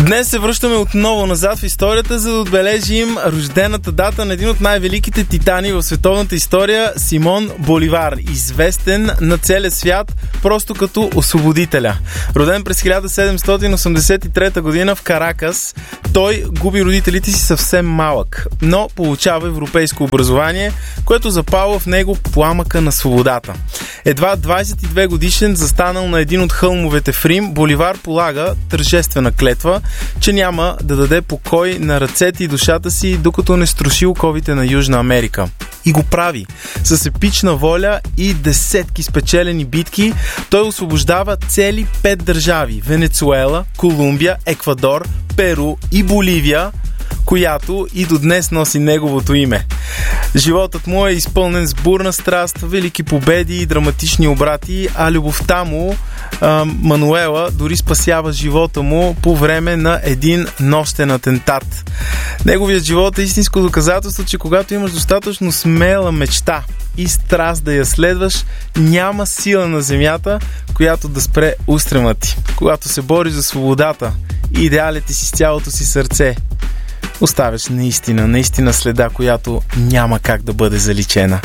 Днес се връщаме отново назад в историята, за да отбележим рождената дата на един от най-великите титани в световната история, Симон Боливар, известен на целия свят просто като освободителя. Роден през 1783 година в Каракас, той губи родителите си съвсем малък, но получава европейско образование, което запалва в него пламъка на свободата. Едва 22 годишен, застанал на един от хълмовете в Рим, Боливар полага тържествена клетва, че няма да даде покой на ръцете и душата си, докато не струши оковите на Южна Америка. И го прави. С епична воля и десетки спечелени битки, той освобождава цели 5 държави – Венецуела, Колумбия, Еквадор, Перу и Боливия, която и до днес носи неговото име. Животът му е изпълнен с бурна страст, велики победи и драматични обрати, а любовта му, Мануела, дори спасява живота му по време на един нощен атентат. Неговият живот е истинско доказателство, че когато имаш достатъчно смела мечта и страст да я следваш, няма сила на земята, която да спре устрема ти. Когато се бориш за свободата и идеалите си с цялото си сърце, оставяш наистина следа, която няма как да бъде заличена.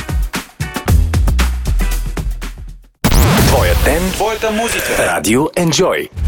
Твоя ден, твоята музика. Радио Enjoy.